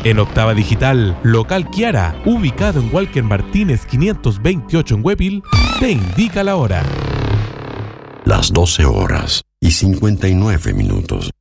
En Octava Digital, Local Kiara, ubicado en Walker Martínez 528 en Huepil, te indica la hora. Las 12 horas y 59 minutos.